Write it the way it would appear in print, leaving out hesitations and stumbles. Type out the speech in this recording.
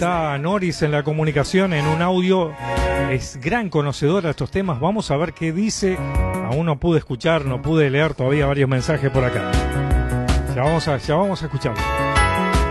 está Noris en la comunicación, en un audio. Es gran conocedora de estos temas. Vamos a ver qué dice. Aún no pude escuchar, no pude leer todavía varios mensajes por acá. Ya vamos a escucharlo.